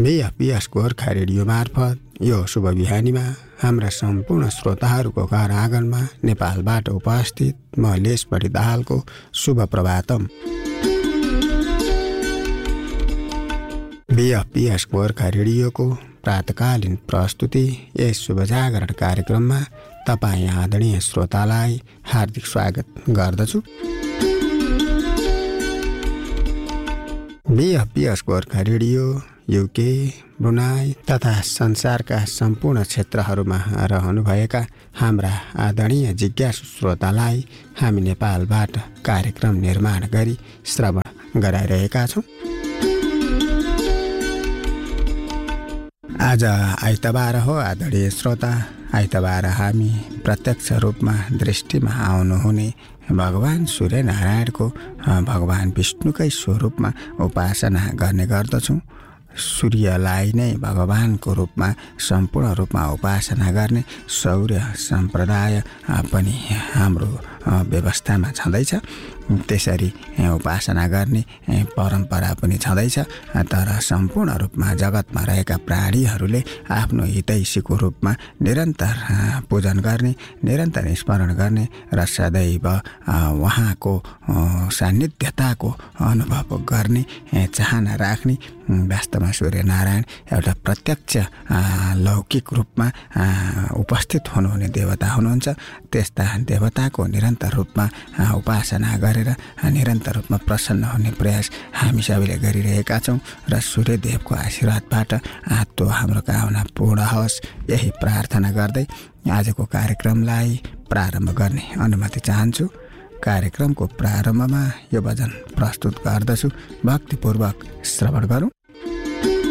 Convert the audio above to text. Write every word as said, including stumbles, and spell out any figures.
बिएफपिएस Gorkha radio मार्फत यो शुभ बिहानीमा हाम्रा सम्पूर्ण श्रोताहरूको घर आँगनमा नेपालबाट उपस्थित म लेसबढी दाहालको शुभ प्रभातम। बिएफपिएस गोर्खा रेडियोको प्रातकालीन प्रस्तुति यस शुभ जागरण कार्यक्रममा तपाईँ आदरणीय श्रोतालाई हार्दिक स्वागत गर्दछु। बिएफपिएस गोर्खा रेडियो युके, ब्रुनाई तथा संसारका सम्पूर्ण क्षेत्रहरूमा रहनुभएका हाम्रा आदरणीय जिज्ञासु श्रोतालाई हामी नेपालबाट कार्यक्रम निर्माण गरी श्रवण गराइरहेका छौँ। आज आइतबार हो आदरणीय श्रोता। आइतबार हामी प्रत्यक्ष रूपमा दृष्टिमा आउनुहुने भगवान सूर्यनारायणको भगवान विष्णुकै स्वरूपमा उपासना गर्ने गर्दछौँ। सूर्यलाई नै भगवानको रूपमा सम्पूर्ण रूपमा उपासना गर्ने सौर्य सम्प्रदाय पनि हाम्रो व्यवस्थामा छँदैछ। त्यसरी उपासना गर्ने परम्परा पनि छँदैछ। तर सम्पूर्ण रूपमा जगतमा रहेका प्राणीहरूले आफ्नो हितैषीको रूपमा निरन्तर पूजन गर्ने, निरन्तर स्मरण गर्ने र सदैव उहाँको सान्निध्यताको अनुभव गर्ने चाहना राख्ने वास्तवमा सूर्यनारायण एउटा प्रत्यक्ष लौकिक रूपमा उपस्थित हुनुहुने देवता हुनुहुन्छ। त्यस्ता देवताको निरन्तर रूपमा उपासना गरेर निरन्तर रूपमा प्रसन्न हुने प्रयास हामी सबैले गरिरहेका छौँ र सूर्यदेवको आशीर्वादबाट त्यो हाम्रो कामना पूर्ण होस् यही प्रार्थना गर्दै आजको कार्यक्रमलाई प्रारम्भ गर्ने अनुमति चाहन्छु। कार्यक्रमको प्रारम्भमा यो भजन प्रस्तुत गर्दछु, भक्तिपूर्वक श्रवण गरौँ।